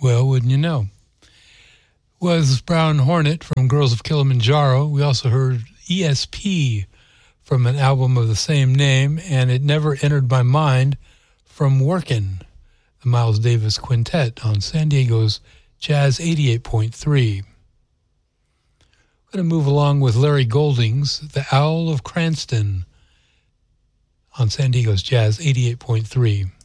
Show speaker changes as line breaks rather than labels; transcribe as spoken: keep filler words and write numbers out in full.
Well, wouldn't you know? Was Brown Hornet from Girls of Kilimanjaro. We also heard E S P from an album of the same name, and It Never Entered My Mind from Workin', the Miles Davis Quintet on San Diego's Jazz eighty-eight point three. We're going to move along with Larry Golding's The Owl of Cranston on San Diego's Jazz eighty-eight point three.